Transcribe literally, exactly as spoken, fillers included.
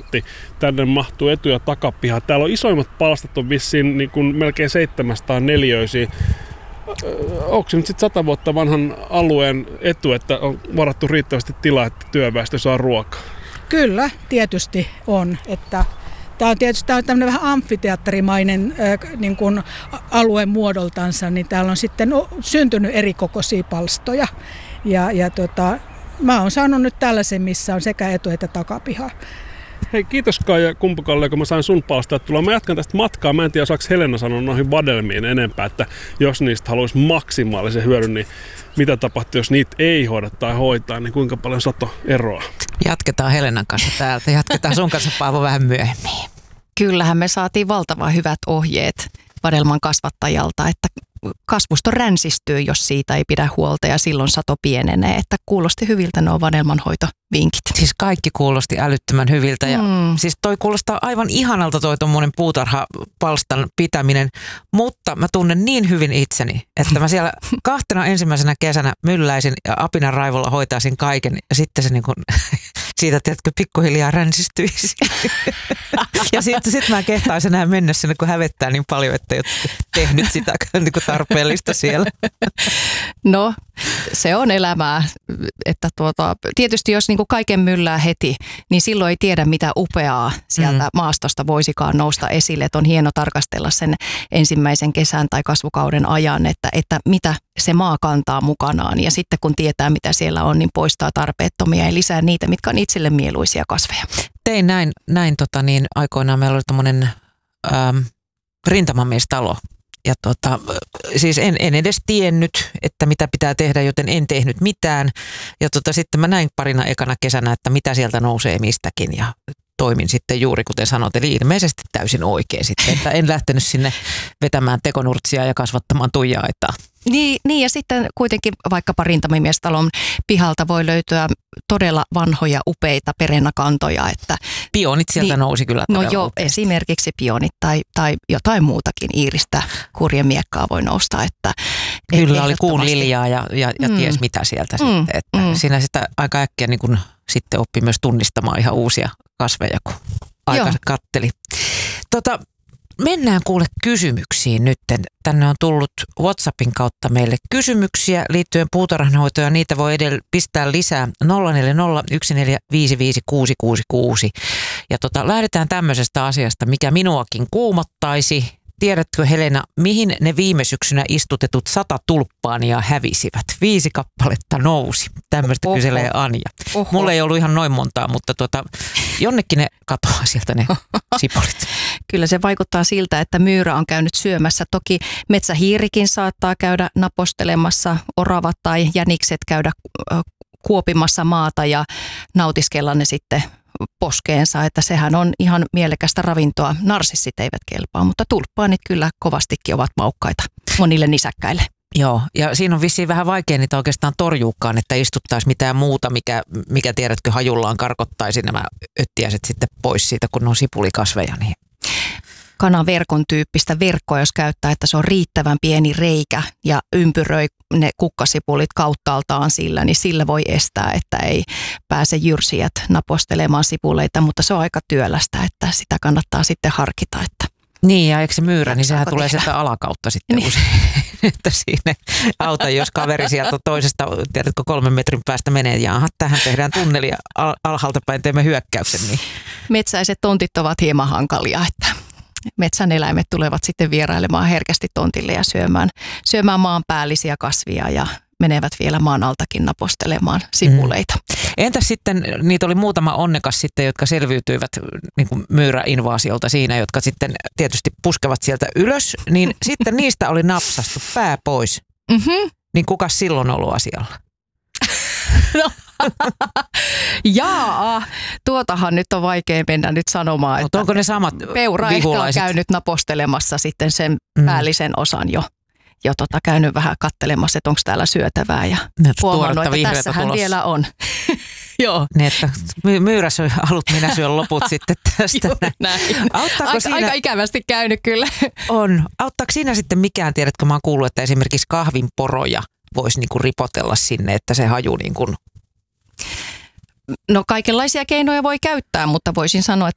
Antti. Tänne mahtuu etu- ja takapiha. Täällä on isoimmat palstat on vissiin niin kuin melkein seitsemänsataa neliöisiä. Onko se nyt sitten sata vuotta vanhan alueen etu, että on varattu riittävästi tilaa, että työväestö saa ruokaa? Kyllä, tietysti on. Että tämä on tietysti tämä on tämmöinen vähän amfiteatterimainen äh, niin kuin alueen muodoltansa, niin täällä on sitten syntynyt erikokoisia palstoja. Ja, ja tota, mä oon saanut nyt tällaisen, missä on sekä etu- että takapiha. Hei, kiitos Kaija Kumpakalle, kun mä sain sun palstaa tulla. Mä jatkan tästä matkaa. Mä en tiedä, osaako Helena sanoa noihin vadelmiin enempää, että jos niistä haluaisi maksimaalisen hyödyn, niin mitä tapahtuu, jos niitä ei hoida tai hoitaa, niin kuinka paljon sato eroa? Jatketaan Helenan kanssa täältä. Jatketaan sun kanssa, Paavo, vähän myöhemmin. Kyllähän me saatiin valtavan hyvät ohjeet vadelman kasvattajalta, että kasvusto ränsistyy, jos siitä ei pidä huolta ja silloin sato pienenee. Että kuulosti hyviltä nuo vadelmanhoitovinkit. Siis kaikki kuulosti älyttömän hyviltä ja mm. siis toi kuulostaa aivan ihanalta toi tommonen puutarhapalstan pitäminen, mutta mä tunnen niin hyvin itseni, että mä siellä kahtena ensimmäisenä kesänä mylläisin ja apinan raivolla hoitaisin kaiken ja sitten se niinku siitä, tiedätkö, pikkuhiljaa ränsistyisi. Ja sitten sit mä kehtaisin enää mennä sinne, kun hävettää niin paljon, että ei ole tehnyt sitä niin kuin tarpeellista siellä. No, se on elämää. Että tuota, tietysti jos niin kuin kaiken myllää heti, niin silloin ei tiedä, mitä upeaa sieltä mm. maastosta voisikaan nousta esille. Että on hieno tarkastella sen ensimmäisen kesän tai kasvukauden ajan, että, että mitä se maa kantaa mukanaan. Ja sitten kun tietää, mitä siellä on, niin poistaa tarpeettomia ja lisää niitä, mitkä on itselle mieluisia kasveja. Tein näin, näin tota niin, aikoinaan meillä oli tommonen ähm, rintamamiestalo. Ja tota, siis en, en edes tiennyt, että mitä pitää tehdä, joten en tehnyt mitään. Ja tota, sitten mä näin parina ekana kesänä, että mitä sieltä nousee mistäkin ja toimin sitten juuri kuten sanot, eli ilmeisesti täysin oikein sitten, että en lähtenyt sinne vetämään tekonurtsia ja kasvattamaan tuija-aitaa. Niin, niin ja sitten kuitenkin vaikkapa rintamamiestalon pihalta voi löytyä todella vanhoja, upeita perennakantoja. Että, pionit sieltä niin, nousi kyllä no todella joo, upeasti. Esimerkiksi pionit tai, tai jotain muutakin iiristä kurjemiekkaa voi nousta. Että kyllä oli kuun liljaa ja, ja, ja mm. ties mitä sieltä mm. sitten. Että mm. siinä sitä aika äkkiä niin kun sitten oppi myös tunnistamaan ihan uusia kasveja, kun aika joo. katteli. Tota, mennään kuule kysymyksiin nytten. Tänne on tullut WhatsAppin kautta meille kysymyksiä liittyen puutarhanhoitoon ja niitä voi edellä pistää lisää nolla neljä nolla yksi neljä viisi viisi kuusi kuusi kuusi. Ja tota, lähdetään tämmöisestä asiasta, mikä minuakin kuumottaisi. Tiedätkö, Helena, mihin ne viime syksynä istutetut sata tulppaania hävisivät? Viisi kappaletta nousi. Tämmöistä kyselee Anja. Oho. Mulla ei ollut ihan noin montaa, mutta tuota, jonnekin ne katoaa sieltä ne sipolit. Kyllä se vaikuttaa siltä, että myyrä on käynyt syömässä. Toki metsähiirikin saattaa käydä napostelemassa, oravat tai jänikset käydä kuopimassa maata ja nautiskella ne sitten poskeensa, että sehän on ihan mielekästä ravintoa. Narsissit eivät kelpaa, mutta tulppaanit kyllä kovastikin ovat maukkaita monille nisäkkäille. Joo, ja siinä on vissiin vähän vaikea niitä oikeastaan torjuukaan, että istuttaisi mitään muuta, mikä, mikä tiedätkö hajullaan karkottaisi nämä öttiäiset sitten pois siitä, kun ne on sipulikasveja. Niin. Kanaverkon tyyppistä verkkoa, jos käyttää, että se on riittävän pieni reikä ja ympyröi ne kukkasipulit kauttaaltaan sillä, niin sillä voi estää, että ei pääse jyrsijät napostelemaan sipuleita, mutta se on aika työlästä, että sitä kannattaa sitten harkita, että niin, ja eikö se myyrä, niin sehän tulee sieltä alakautta sitten niin. Usein, että siinä auta, jos kaveri sieltä toisesta, tiedätkö, kolmen metrin päästä menee, ja aha, tähän tehdään tunnelia al- alhaalta päin, teemme hyökkäyksen. Niin. Metsäiset tontit ovat hieman hankalia, että metsän eläimet tulevat sitten vierailemaan herkästi tontille ja syömään, syömään maanpäällisiä kasvia ja menevät vielä maan altakin napostelemaan sipuleita. Mm. Entäs sitten, niitä oli muutama onnekas sitten, jotka selviytyivät niin kuin myyräinvaasiolta siinä, jotka sitten tietysti puskevat sieltä ylös, niin sitten niistä oli napsastu pää pois. Mm-hmm. Niin kukas silloin ollut asialla? No. Jaa, tuotahan nyt on vaikea mennä nyt sanomaan, että onko ne samat peura ehkä on käynyt napostelemassa sitten sen mm. päällisen osan jo. Jo tota, käynyt vähän kattelemassa, että onko täällä syötävää ja huomannut, että tässähän tulossa. Vielä on. Joo. Niin, että my- myyrä syö alut, minä syön loput sitten tästä. Näin. Aika, siinä... aika ikävästi käynyt kyllä. On. Auttaako siinä sitten mikään, tiedätkö, mä oon kuullut, että esimerkiksi kahvinporoja voisi niinku ripotella sinne, että se haju niin kuin... No kaikenlaisia keinoja voi käyttää, mutta voisin sanoa, että